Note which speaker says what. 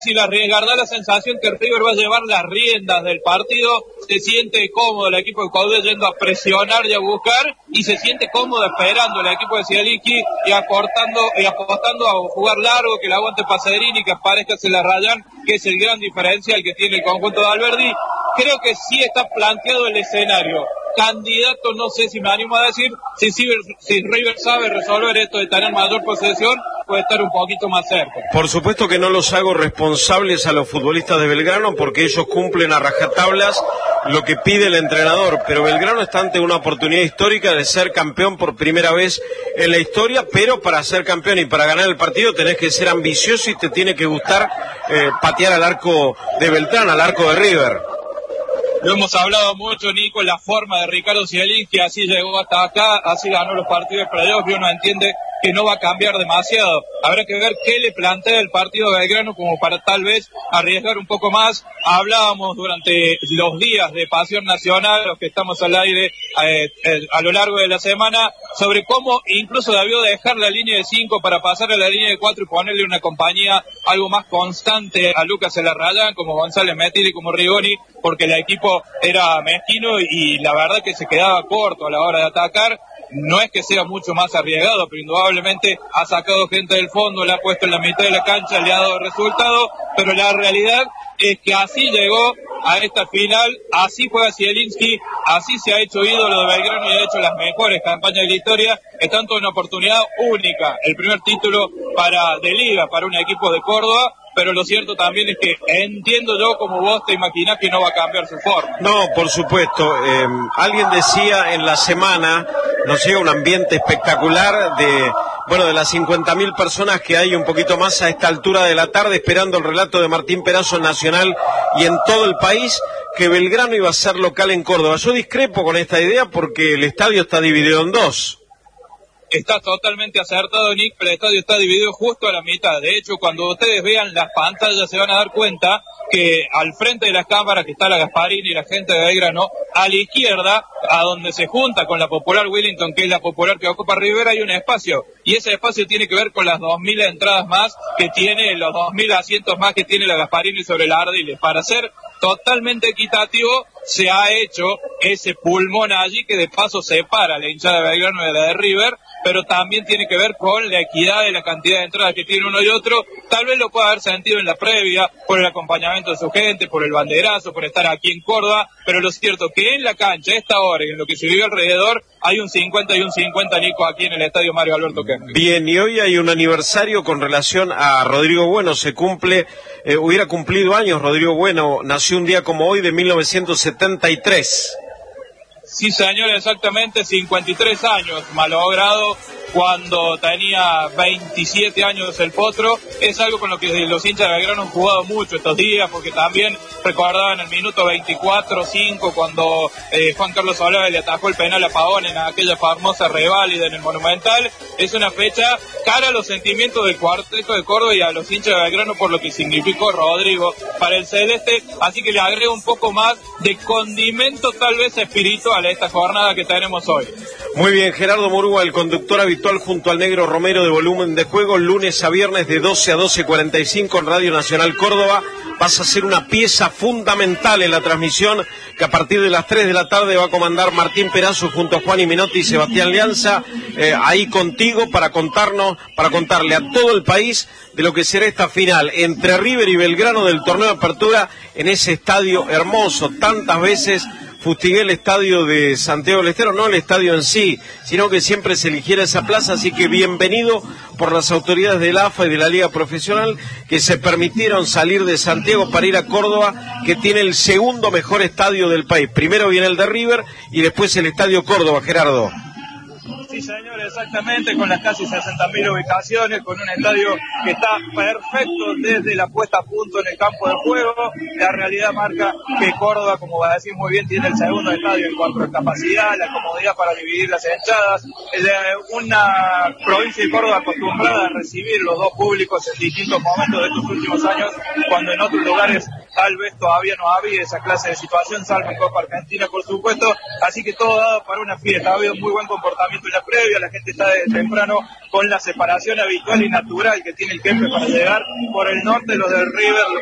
Speaker 1: sin arriesgar, da la sensación que River va a llevar las riendas del partido, se siente cómodo el equipo de Coudet yendo a presionar y a buscar, y se siente cómodo esperando el equipo de Zielinski y apostando a jugar largo, que el aguante Pacerini, que aparezca se la rayan, que es el gran diferencial que tiene el conjunto de Alberdi. Creo que sí está planteado el escenario. Candidato, no sé si me animo a decir, si River sabe resolver esto de tener mayor posesión, puede estar un poquito más cerca.
Speaker 2: Por supuesto que no los hago responsables a los futbolistas de Belgrano, porque ellos cumplen a rajatablas lo que pide el entrenador, pero Belgrano está ante una oportunidad histórica de ser campeón por primera vez en la historia, pero para ser campeón y para ganar el partido tenés que ser ambicioso y te tiene que gustar patear al arco de Beltrán, al arco de River.
Speaker 1: Lo hemos hablado mucho, Nico, la forma de Ricardo Zielinski, así llegó hasta acá, así ganó los partidos de playoff, y uno entiende que no va a cambiar demasiado. Habrá que ver qué le plantea el partido de Belgrano como para tal vez arriesgar un poco más. Hablábamos durante los días de Pasión Nacional, los que estamos al aire a lo largo de la semana, sobre cómo incluso debió dejar la línea de 5 para pasar a la línea de 4 y ponerle una compañía algo más constante a Lucas Elarrayán, como González Metil y como Rigoni, porque el equipo era mezquino y la verdad que se quedaba corto a la hora de atacar. No es que sea mucho más arriesgado, pero indudablemente ha sacado gente del fondo, la ha puesto en la mitad de la cancha, le ha dado resultado, pero la realidad es que así llegó a esta final, así juega Zielinski, así se ha hecho ídolo de Belgrano y ha hecho las mejores campañas de la historia. Está ante una oportunidad única, el primer título de liga para un equipo de Córdoba, pero lo cierto también es que entiendo yo como vos te imaginás que no va a cambiar su forma.
Speaker 2: No, por supuesto. Alguien decía en la semana, nos llega un ambiente espectacular de las 50.000 personas que hay un poquito más a esta altura de la tarde esperando el relato de Martín Perazo en Nacional y en todo el país, que Belgrano iba a ser local en Córdoba. Yo discrepo con esta idea porque el estadio está dividido en dos.
Speaker 1: Está totalmente acertado, Nick, pero el estadio está dividido justo a la mitad. De hecho, cuando ustedes vean las pantallas se van a dar cuenta que al frente de las cámaras que está la Gasparini y la gente de Belgrano, a la izquierda, a donde se junta con la Popular Wellington, que es la Popular que ocupa Rivera, hay un espacio. Y ese espacio tiene que ver con las 2.000 entradas más que tiene, los 2.000 asientos más que tiene la Gasparini sobre la Ardiles. Para ser totalmente equitativo, se ha hecho ese pulmón allí que de paso separa la hinchada de Belgrano de la de River, pero también tiene que ver con la equidad de la cantidad de entradas que tiene uno y otro. Tal vez lo pueda haber sentido en la previa, por el acompañamiento de su gente, por el banderazo, por estar aquí en Córdoba, pero lo cierto que en la cancha, a esta hora, y en lo que se vive alrededor, hay un 50 y un 50, Nico, aquí en el estadio Mario Alberto Kempes.
Speaker 2: Bien, y hoy hay un aniversario con relación a Rodrigo Bueno, hubiera cumplido años Rodrigo Bueno, nació un día como hoy de 1973.
Speaker 1: Sí, señor, exactamente 53 años, malogrado cuando tenía 27 años el Potro. Es algo con lo que los hinchas de Belgrano han jugado mucho estos días, porque también recordaban el minuto 24-5 cuando Juan Carlos Olave le atajó el penal a Pavón en aquella famosa reválida en el Monumental. Es una fecha cara a los sentimientos del cuarteto de Córdoba y a los hinchas de Belgrano por lo que significó Rodrigo para el Celeste, así que le agrego un poco más de condimento tal vez espiritual a esta jornada que tenemos hoy.
Speaker 2: Muy bien, Gerardo Murúa, el conductor habitual junto al Negro Romero de Volumen de Juego, lunes a viernes de 12 a 12:45 en Radio Nacional Córdoba. Vas a ser una pieza fundamental en la transmisión que a partir de las 3 de la tarde va a comandar Martín Perazo junto a Juan y Menotti y Sebastián Lianza, ahí contigo para contarle a todo el país de lo que será esta final entre River y Belgrano del torneo de apertura en ese estadio hermoso. Tantas veces fustigué el estadio de Santiago del Estero, no el estadio en sí, sino que siempre se eligiera esa plaza, así que bienvenido por las autoridades de la AFA y de la Liga Profesional que se permitieron salir de Santiago para ir a Córdoba, que tiene el segundo mejor estadio del país. Primero viene el de River y después el Estadio Córdoba, Gerardo.
Speaker 1: Sí, señor, exactamente, con las casi 60.000 ubicaciones, con un estadio que está perfecto desde la puesta a punto en el campo de juego. La realidad marca que Córdoba, como va a decir muy bien, tiene el segundo estadio en cuanto a capacidad, la comodidad para dividir las hinchadas. Es una provincia de Córdoba acostumbrada a recibir los dos públicos en distintos momentos de estos últimos años, cuando en otros lugares tal vez todavía no había esa clase de situación, salvo en Copa Argentina, por supuesto, así que todo dado para una fiesta. Ha habido muy buen comportamiento en la previa, la gente está desde temprano con la separación habitual y natural que tiene el jefe para llegar por el norte, los del River,